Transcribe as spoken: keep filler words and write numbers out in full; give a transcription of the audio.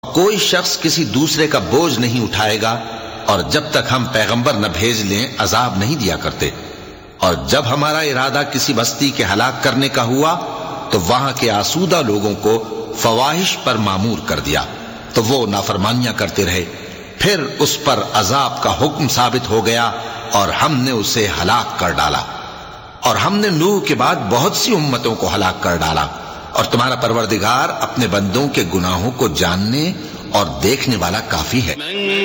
कोई शख्स किसी दूसरे का बोझ नहीं उठाएगा और जब तक हम पैगंबर न भेज लें अजाब नहीं दिया करते। और जब हमारा इरादा किसी बस्ती के हलाक करने का हुआ तो वहां के आसूदा लोगों को फवाहिश पर मामूर कर दिया, तो वो नाफरमानियां करते रहे। फिर उस पर अजाब का हुक्म साबित हो गया और हमने उसे हलाक कर डाला। और हमने नूह के बाद बहुत सी उम्मतों को हलाक कर डाला। और तुम्हारा परवरदिगार अपने बंदों के गुनाहों को जानने और देखने वाला काफी है।